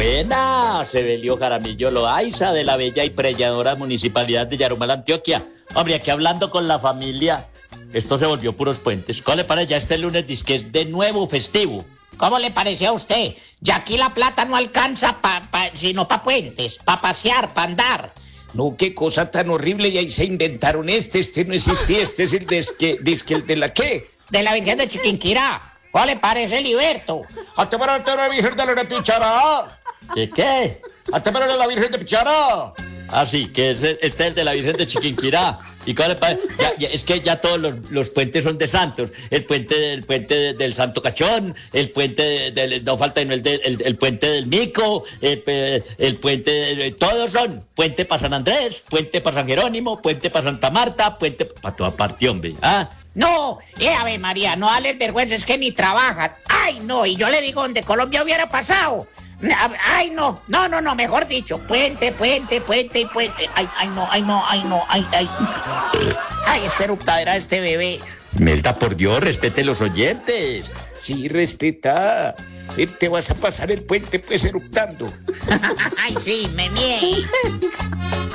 Buena, Sebelio Jaramillo Loaiza, de la bella y preñadora municipalidad de Yarumal, Antioquia. Hombre, aquí hablando con la familia, esto se volvió puros puentes. ¿Cómo le parece? Ya este lunes dice que es de nuevo festivo. ¿Cómo le pareció a usted? Ya aquí la plata no alcanza sino para puentes, para pasear, para andar. No, qué cosa tan horrible, y ahí se inventaron este no existía, este es el el de la ¿qué? De la Virgen de Chiquinquirá. ¿Cómo le parece, Liberto? ¡Hasta para la Virgen de la Pichara! ¿Qué? ¡Hasta para la Virgen de Pichara! Ah, sí, que este es el de la Virgen de Chiquinquirá. ¿Y cómo le parece? Es que ya todos los puentes son de santos. El puente del Santo Cachón, el puente no falta el puente del Mico, el puente, todos son. Puente para San Andrés, puente para San Jerónimo, puente para Santa Marta, puente para toda parte, hombre. ¿Ah? No, Ave María, no dale vergüenza, es que ni trabajan. Ay, no, y yo le digo donde Colombia hubiera pasado. Ay, no, mejor dicho, puente. Ay, esta eruptadera de este bebé. Melda, por Dios, respete los oyentes. Sí, respeta. Te vas a pasar el puente pues eruptando. Ay, sí, me mié.